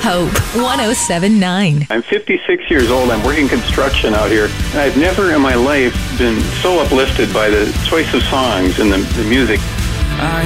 Hope 107.9. I'm 56 years old. I'm working construction out here. And I've never in my life been so uplifted by the choice of songs and the music. I